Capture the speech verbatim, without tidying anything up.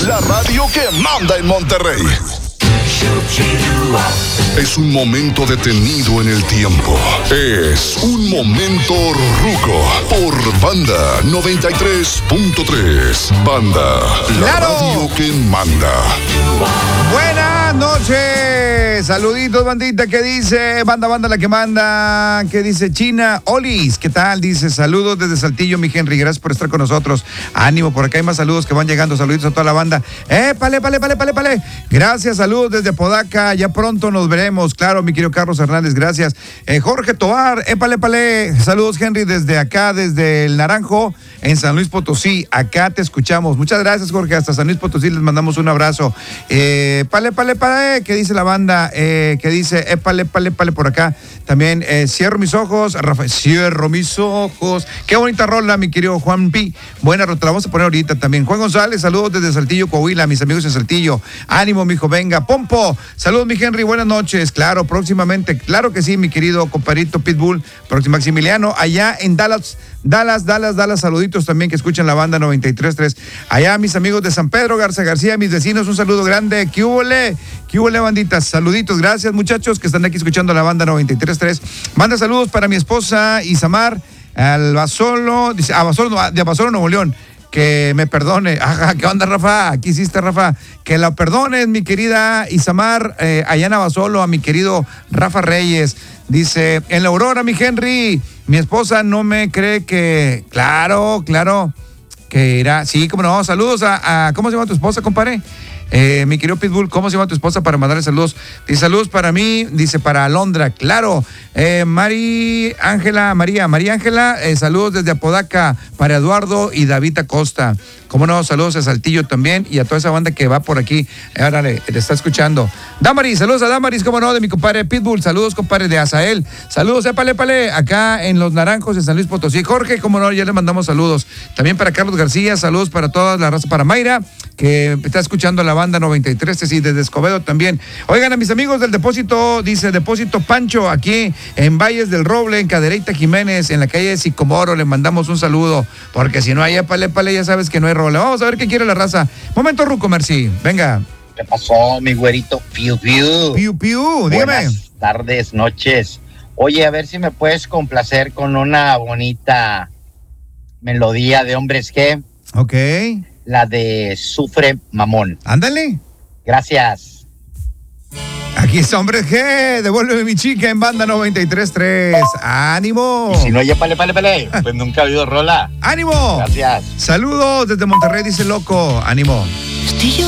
la radio que manda en Monterrey. Es un momento detenido en el tiempo. Es un momento ruco por Banda noventa y tres punto tres. Banda, la ¡Claro! radio que manda. Buenas noches, saluditos bandita, ¿qué dice? Banda, banda la que manda, ¿qué dice China? Olis, ¿qué tal? Dice, saludos desde Saltillo, mi Henry, gracias por estar con nosotros. Ánimo, por acá hay más saludos que van llegando, saluditos a toda la banda. Eh, pale, pale, pale, pale, pale. Gracias, saludos desde Podaca, ya pronto nos veremos, claro, mi querido Carlos Hernández, gracias. Eh, Jorge Tobar, eh, pale, pale, saludos Henry desde acá, desde el Naranjo, en San Luis Potosí, acá te escuchamos. Muchas gracias, Jorge, hasta San Luis Potosí les mandamos un abrazo. Eh, pale, pale, pale, ¿qué dice la banda? Eh, ¿Qué dice? Eh, pale, pale, pale por acá. También, eh, cierro mis ojos, Rafael, cierro mis ojos. Qué bonita rola, mi querido Juan P. Buena rola, la vamos a poner ahorita también. Juan González, saludos desde Saltillo, Coahuila, mis amigos en Saltillo. Ánimo, mijo, venga. Pompo, saludos, mi Henry, buenas noches. Claro, próximamente, claro que sí, mi querido compadrito Pitbull, próximo Maximiliano, allá en Dallas, Dallas, Dallas, Dallas, saluditos también que escuchan la banda noventa y tres punto tres. Allá mis amigos de San Pedro, Garza García, mis vecinos, un saludo grande. ¿Qué hubole? ¿Qué hubole, banditas? Saluditos, gracias muchachos que están aquí escuchando la banda noventa y tres punto tres. Manda saludos para mi esposa Isamar, al Basolo, dice, a Basolo, de Basolo, Nuevo León. Que me perdone. Ajá, ¿qué onda, Rafa? ¿Qué hiciste, Rafa? Que la perdones, mi querida Isamar, eh, allá en Abasolo, a mi querido Rafa Reyes. Dice, en la Aurora, mi Henry, mi esposa no me cree que... Claro, claro, que irá... Sí, cómo no, saludos a... a ¿cómo se llama tu esposa, compadre? Eh, mi querido Pitbull, ¿cómo se llama tu esposa para mandarle saludos? Dice, saludos para mí, dice, para Alondra, claro. Eh, Mari Ángela, María, María Ángela, eh, saludos desde Apodaca para Eduardo y David Acosta. Cómo no, saludos a Saltillo también y a toda esa banda que va por aquí. Ahora le, le está escuchando. Damaris, saludos a Damaris, cómo no, de mi compadre Pitbull. Saludos, compadre de Azael. Saludos, épale, épale, acá en Los Naranjos, en San Luis Potosí. Jorge, cómo no, ya le mandamos saludos. También para Carlos García, saludos para toda la raza, para Mayra, que está escuchando la banda noventa y tres, sí, desde Escobedo también. Oigan, a mis amigos del depósito, dice Depósito Pancho, aquí en Valles del Roble, en Cadereyta Jiménez, en la calle de Sicomoro, le mandamos un saludo, porque si no hay épale, épale, ya sabes que no hay roble. Vamos a ver qué quiere la raza. Momento ruco, merci. Venga. ¿Qué pasó, mi güerito? Piu, piu. Piu, piu, dígame. Buenas tardes, noches. Oye, a ver si me puedes complacer con una bonita melodía de Hombres G. Ok. La de Sufre Mamón. Ándale. Gracias. Aquí está Hombres G, devuélveme mi chica en banda noventa y tres punto tres. ¡Ánimo! Y si no, ya pale, pale, pale, pues nunca ha habido rola. ¡Ánimo! Gracias. Saludos desde Monterrey, dice Loco. ¡Ánimo! Estoy